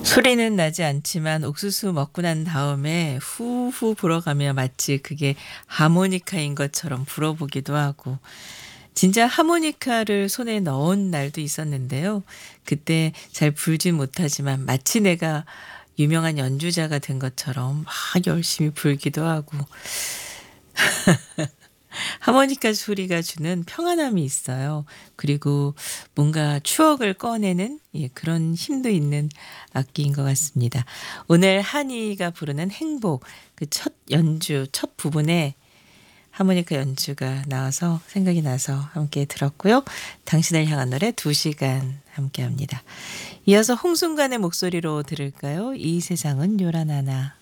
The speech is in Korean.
소리는 나지 않지만 옥수수 먹고 난 다음에 후후 불어가며 마치 그게 하모니카인 것처럼 불어보기도 하고 진짜 하모니카를 손에 넣은 날도 있었는데요. 그때 잘 불진 못하지만 마치 내가 유명한 연주자가 된 것처럼 막 열심히 불기도 하고 하모니카 소리가 주는 평안함이 있어요. 그리고 뭔가 추억을 꺼내는 그런 힘도 있는 악기인 것 같습니다. 오늘 한이가 부르는 행복 그 첫 연주 첫 부분에 하모니카 연주가 나와서 생각이 나서 함께 들었고요. 당신을 향한 노래 2시간 함께합니다. 이어서 홍순간의 목소리로 들을까요? 이 세상은 요란하나.